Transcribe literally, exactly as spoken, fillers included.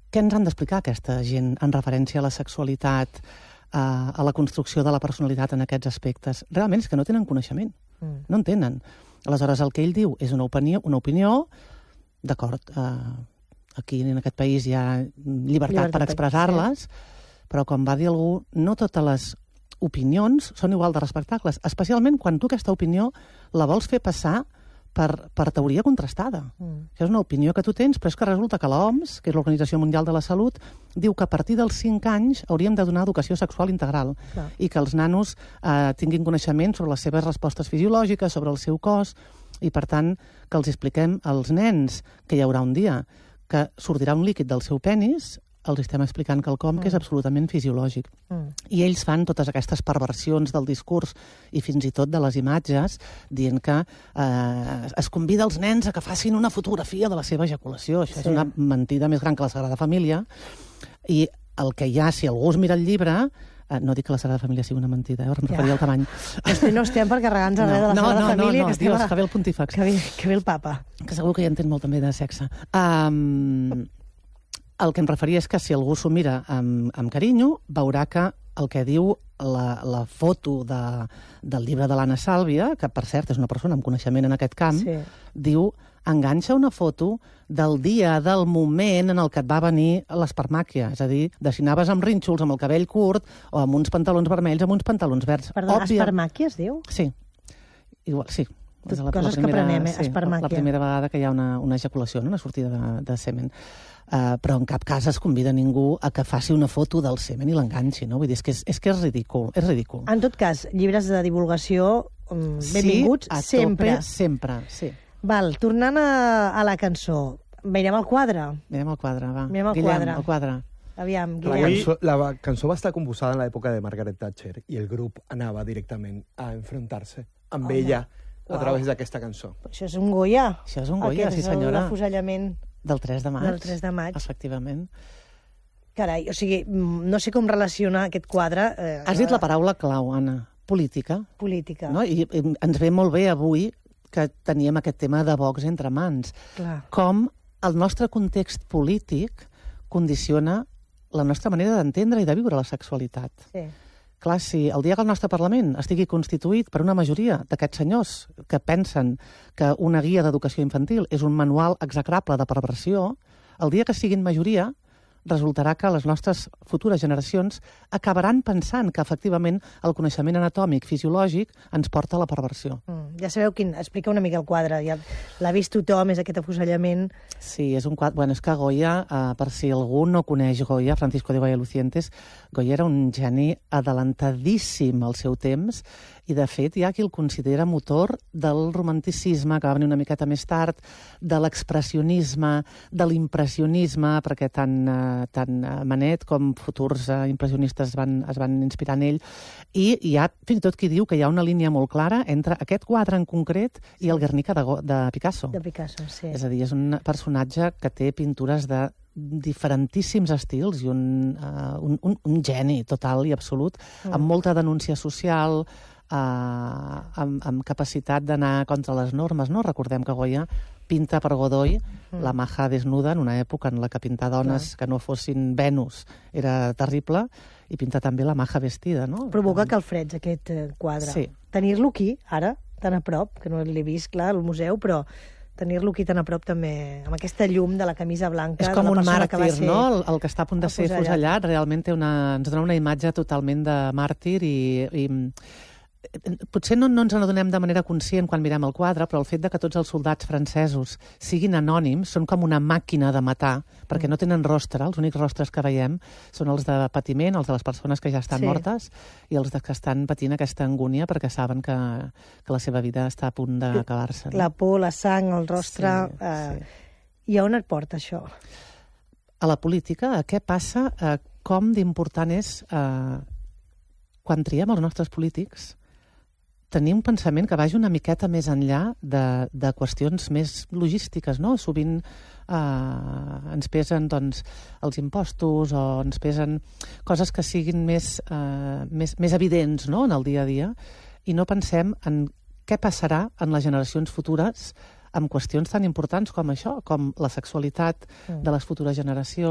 què ens han d'explicar aquesta gent en referència a la sexualitat, a, a la construcció de la personalitat en aquests aspectes? Realment és que no tenen coneixement, mm. no en tenen. Aleshores, el que ell diu és una opinió, una opinió d'acord, eh, aquí en aquest país hi ha llibertat, llibertat per expressar-les, sí. Però com va dir algú, no totes les opinions són igual de respectables, especialment quan tu aquesta opinió la vols fer passar per, per teoria contrastada. Mm. Que és una opinió que tu tens, però és que resulta que l'O M S, que és l'Organització Mundial de la Salut, diu que a partir dels cinc anys hauríem de donar educació sexual integral. Clar. I que els nanos eh, tinguin coneixement sobre les seves respostes fisiològiques, sobre el seu cos, i per tant que els expliquem als nens que hi haurà un dia que sortirà un líquid del seu penis, els estem explicant quelcom mm. que és absolutament fisiològic. Mm. I ells fan totes aquestes perversions del discurs i fins i tot de les imatges, dient que eh, es convida els nens a que facin una fotografia de la seva ejaculació. Això sí. És una mentida més gran que la Sagrada Família. I el que hi ha, si algú es mira el llibre, eh, no dic que la Sagrada Família sigui una mentida, eh? Em referia ja. al tamany. Este no estem per carregar-nos no, res de la no, Sagrada no, Família. No, no, que Dios, a... que ve el pontífex. Que ve, que ve el papa. Que segur que hi entén molt també de sexe. Um, El que em referia és que si algú s'ho mira amb, amb carinyo, veurà que el que diu la, la foto de, del llibre de l'Anna Sàlvia, que per cert és una persona amb coneixement en aquest camp, sí. diu, enganxa una foto del dia, del moment en el que et va venir l'espermàquia. És a dir, de si anaves amb rínxols, amb el cabell curt, o amb uns pantalons vermells, amb uns pantalons verds. Perdona, Òbvia... espermàquia es diu? Sí. Igual, sí. Tot la, coses la primera, que prenem, eh? Sí, espermàquia. La primera vegada que hi ha una, una ejaculació, no? Una sortida de, de semen. Uh, però en cap cas es convida ningú a que faci una foto del semen i l'enganxi, no? Vull dir, és que és, és, que és ridícul, és ridícul. En tot cas, llibres de divulgació, um, benvinguts, sí, a sempre. Tope, sempre, sí. Val, tornant a, a la cançó, mirem el quadre. Mirem el quadre, va. Mirem el Guillem, quadre. el quadre. Aviam, la Guillem. cançó, la cançó va estar composada en l'època de Margaret Thatcher i el grup anava directament a enfrontar-se amb Home. ella a wow. través d'aquesta cançó. Això és un Goya. Això és un Goya, Aquest sí senyora. Aquest és l'afusellament del tres de maig. Del tres de maig. Efectivament. Carai, o sigui, no sé com relacionar aquest quadre... Eh, Has dit la paraula clau, Anna. Política. Política. No? I, I ens ve molt bé avui que teníem aquest tema de Vox entre mans. Clar. Com el nostre context polític condiciona la nostra manera d'entendre i de viure la sexualitat. Sí. Clar, si el dia que el nostre Parlament estigui constituït per una majoria d'aquests senyors que pensen que una guia d'educació infantil és un manual execrable de perversió, el dia que siguin majoria resultarà que les nostres futures generacions acabaran pensant que, efectivament, el coneixement anatòmic, fisiològic, ens porta a la perversió. Mm, ja sabeu quin... Explica una mica el quadre. Ja l'ha vist tothom, és aquest afusellament. Sí, és un quadre... Bueno, és que Goya, eh, per si algú no coneix Goya, Francisco de Goya Lucientes, Goya era un geni adelantadíssim al seu temps i, de fet, hi ha qui el considera motor del romanticisme, que va venir una miqueta més tard, de l'expressionisme, de l'impressionisme, perquè tant, eh, tant Manet com futurs eh, impressionistes van, es van inspirar en ell. I hi ha fins i tot qui diu que hi ha una línia molt clara entre aquest quadre en concret i el Guernica de, de Picasso. De Picasso, sí. És a dir, és un personatge que té pintures de diferentíssims estils i un, uh, un, un, un geni total i absolut, mm. amb molta denúncia social, uh, amb, amb capacitat d'anar contra les normes, no? Recordem que Goya pinta per Godoy mm. la maja desnuda en una època en la que pintar dones mm. que no fossin Venus era terrible, i pinta també la maja vestida, no? Provoca calfreds, aquest quadre. Sí. Tenir-lo aquí, ara, tan a prop, que no l'he vist, clar, al museu, però tenir-lo aquí tan a prop també, amb aquesta llum de la camisa blanca... És com un màrtir, que va ser... no? El, el que està a punt de ser fusellat, realment té una, ens dona una imatge totalment de màrtir i... i potser no, no ens n'adonem de manera conscient quan mirem el quadre, però el fet de que tots els soldats francesos siguin anònims, són com una màquina de matar, perquè no tenen rostre, els únics rostres que veiem són els de patiment, els de les persones que ja estan sí. mortes, i els de que estan patint aquesta angúnia perquè saben que, que la seva vida està a punt d'acabar-se. No? La por, la sang, el rostre... Sí, eh, sí. I a on et porta això? A la política, a què passa, eh, com d'important és, eh, quan triem els nostres polítics, tenir un pensament que vagi una miqueta més enllà de, de qüestions més logístiques, no? Sovint eh, ens pesen doncs, els impostos o ens pesen coses que siguin més, eh, més, més evidents, no? En el dia a dia, i no pensem en què passarà en les generacions futures amb qüestions tan importants com això, com la sexualitat mm. de les futures generacions,